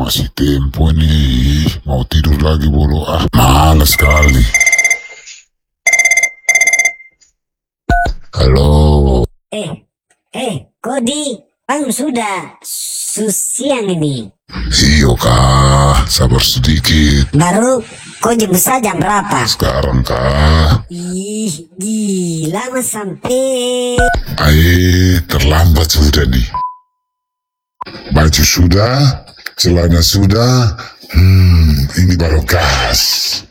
Masih tempo nih. Mau tidur lagi bodoh. Malas sekali. Halo. Kodi, bangun sudah. Siang ini. Iyo kah, sabar sedikit. Baru kau jemput saja jam berapa? Sekarang kah? Ih, gila mas sampai. Terlambat sudah nih. Baju sudah, celana sudah. Ini baru gas.